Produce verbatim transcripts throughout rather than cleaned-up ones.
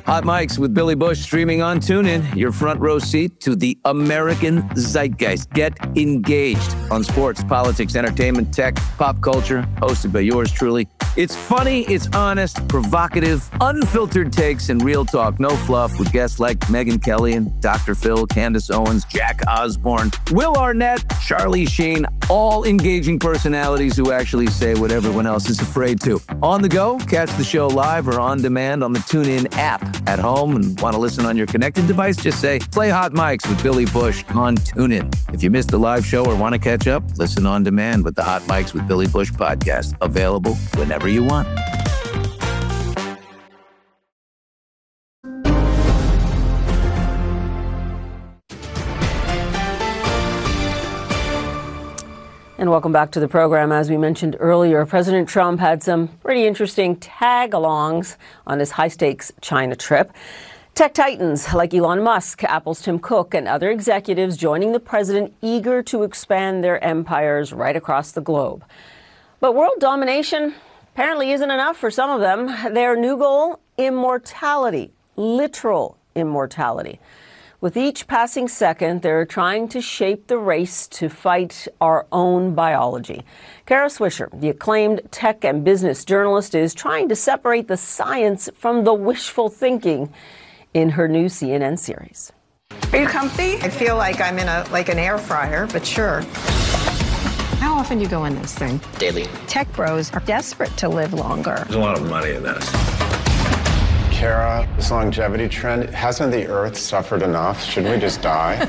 Hot Mics with Billy Bush streaming on TuneIn. Your front row seat to the American zeitgeist. Get engaged on sports, politics, entertainment, tech, pop culture. Hosted by yours truly. It's funny, it's honest, provocative, unfiltered takes, and real talk. No fluff with guests like Megyn Kelly and Doctor Phil, Candace Owens, Jack Osborne, Will Arnett, Charlie Sheen. All engaging personalities who actually say what everyone else is afraid to. On the go, catch the show live or on demand on the TuneIn app. At home and want to listen on your connected device, just say, play Hot Mics with Billy Bush on TuneIn. If you missed the live show or want to catch up, listen on demand with the Hot Mics with Billy Bush podcast. Available whenever you want. And welcome back to the program. As we mentioned earlier, President Trump had some pretty interesting tag-alongs on his high-stakes China trip. Tech titans like Elon Musk, Apple's Tim Cook, and other executives joining the president, eager to expand their empires right across the globe. But world domination apparently isn't enough for some of them. Their new goal, immortality, literal immortality. With each passing second, they're trying to shape the race to fight our own biology. Kara Swisher, the acclaimed tech and business journalist, is trying to separate the science from the wishful thinking in her new C N N series. Are you comfy? I feel like I'm in a like an air fryer, but sure. How often do you go in this thing? Daily. Tech bros are desperate to live longer. There's a lot of money in this. Kara, this longevity trend, hasn't the Earth suffered enough? Shouldn't we just die?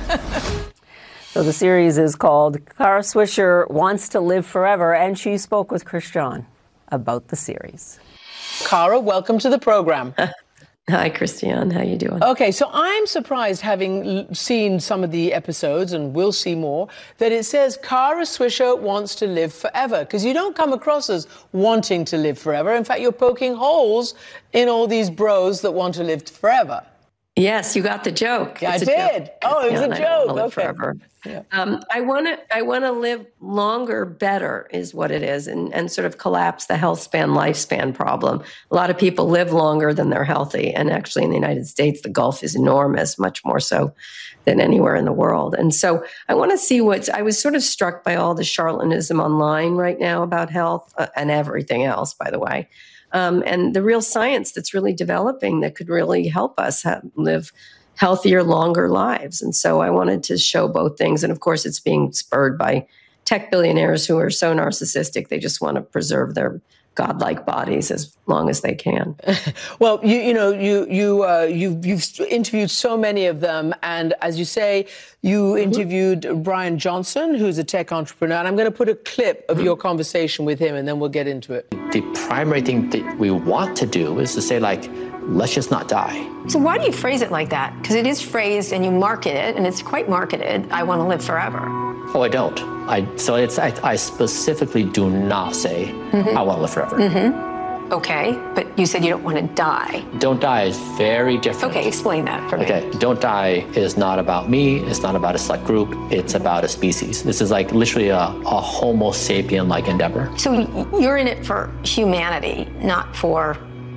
So the series is called Kara Swisher Wants to Live Forever, and she spoke with Chris John about the series. Kara, welcome to the program. Hi, Christiane. How you doing? Okay, so I'm surprised, having l- seen some of the episodes, and we'll see more, that it says Kara Swisher wants to live forever, because you don't come across as wanting to live forever. In fact, you're poking holes in all these bros that want to live forever. Yes, you got the joke. Yeah, I It's a did. Joke. Oh, it was Christiane, a I don't joke. wanna live Okay. Forever. Yeah. Um, I want to. I want to live longer, better, is what it is, and and sort of collapse the health span, lifespan problem. A lot of people live longer than they're healthy, and actually, in the United States, the gulf is enormous, much more so than anywhere in the world. And so, I want to see what's. I was sort of struck by all the charlatanism online right now about health uh, and everything else, by the way, um, and the real science that's really developing that could really help us have, live healthier, longer lives. And so I wanted to show both things. And of course, it's being spurred by tech billionaires who are so narcissistic, they just want to preserve their godlike bodies as long as they can. Well, you you know, you you uh, you you've interviewed so many of them, and as you say, you mm-hmm. interviewed Brian Johnson, who's a tech entrepreneur, and I'm going to put a clip of mm-hmm. your conversation with him, and then we'll get into it. The primary thing that we want to do is to say, like, let's just not die. So why do you phrase it like that? Because it is phrased and you market it, and it's quite marketed, I want to live forever. Oh, I don't. I so it's I, I specifically do not say mm-hmm. I want to live forever. Mm-hmm. Okay, but you said you don't want to die. Don't die is very different. Okay, explain that for me. Okay, don't die is not about me. It's not about a select group. It's about a species. This is like literally a, a Homo sapien-like endeavor. So you're in it for humanity, not for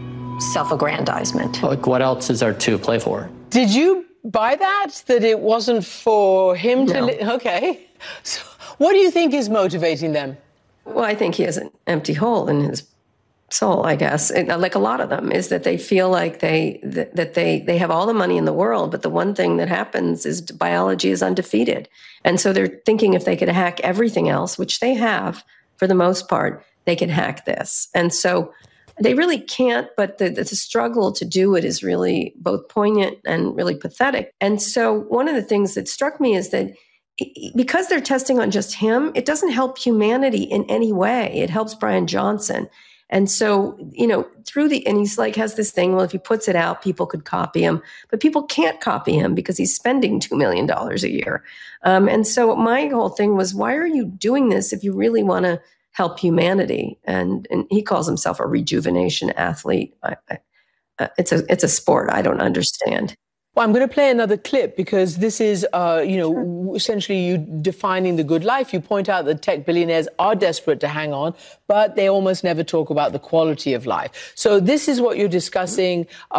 self-aggrandizement. Like, what else is there to play for? Did you buy that? That it wasn't for him to No. live? Okay. So what do you think is motivating them? Well, I think he has an empty hole in his soul, I guess, and, uh, like a lot of them, is that they feel like they that, that they they have all the money in the world, but the one thing that happens is biology is undefeated. And so they're thinking if they could hack everything else, which they have for the most part, they could hack this. And so they really can't, but the, the struggle to do it is really both poignant and really pathetic. And so one of the things that struck me is that because they're testing on just him, it doesn't help humanity in any way. It helps Brian Johnson. And so, you know, through the, and he's like, has this thing, well, if he puts it out, people could copy him, but people can't copy him because he's spending two million dollars a year. Um, and so my whole thing was, why are you doing this if you really want to help humanity? And, and he calls himself a rejuvenation athlete. I, I, uh, it's a, it's a sport I don't understand. Well, I'm going to play another clip because this is, uh, you know, sure. essentially you defining the good life. You point out that tech billionaires are desperate to hang on, but they almost never talk about the quality of life. So this is what you're discussing.